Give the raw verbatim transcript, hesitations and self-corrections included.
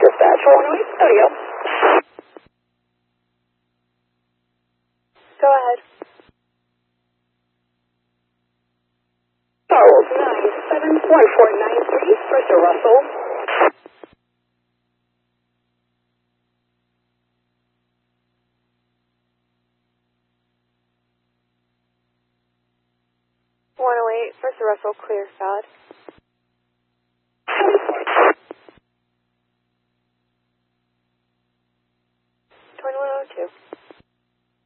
Dispatch one oh eight studio. Go ahead. Charles nine seven one four nine three, First Russell. one oh eight, First Russell, clear, S O D.